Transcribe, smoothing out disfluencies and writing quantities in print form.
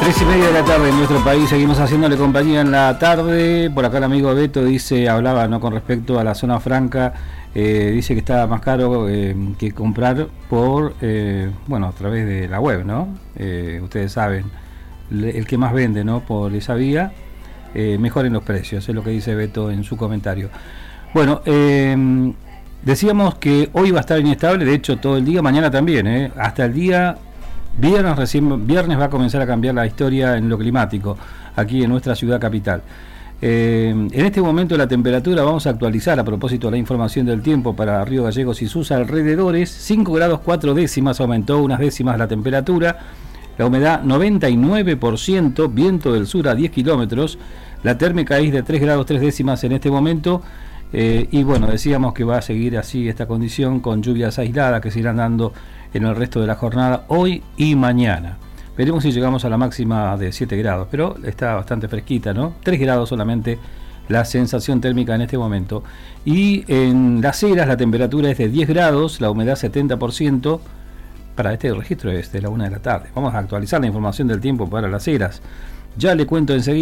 3:30 de la tarde en nuestro país, seguimos haciéndole compañía en la tarde. Por acá el amigo Beto dice, hablaba no con respecto a la zona franca, dice que está más caro que comprar por, a través de la web, ¿no? Ustedes saben, el que más vende, ¿no? Por esa vía, mejoren los precios, es lo que dice Beto en su comentario. Bueno, decíamos que hoy va a estar inestable, de hecho todo el día, mañana también, hasta el día viernes va a comenzar a cambiar la historia en lo climático, aquí en nuestra ciudad capital. En este momento la temperatura, vamos a actualizar a propósito de la información del tiempo para Río Gallegos y sus alrededores, 5 grados 4 décimas, aumentó unas décimas la temperatura, la humedad 99%, viento del sur a 10 kilómetros, la térmica es de 3 grados 3 décimas en este momento. Y bueno, decíamos que va a seguir así esta condición con lluvias aisladas que se irán dando en el resto de la jornada hoy y mañana. Veremos si llegamos a la máxima de 7 grados, pero está bastante fresquita, ¿no? 3 grados solamente la sensación térmica en este momento. Y en Las Heras la temperatura es de 10 grados, la humedad 70%. Para este registro es de la 1 de la tarde. Vamos a actualizar la información del tiempo para Las Heras. Ya le cuento enseguida.